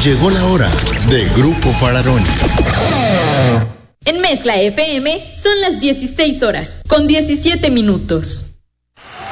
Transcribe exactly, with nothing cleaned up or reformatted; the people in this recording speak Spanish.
Llegó la hora de Grupo Fararoni. En Mezcla F M son las dieciséis horas, con diecisiete minutos.